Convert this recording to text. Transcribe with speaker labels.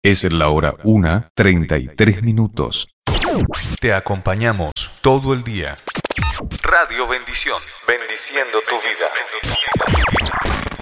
Speaker 1: Es la hora 1:33.
Speaker 2: Te acompañamos todo el día. Radio Bendición, bendiciendo tu vida.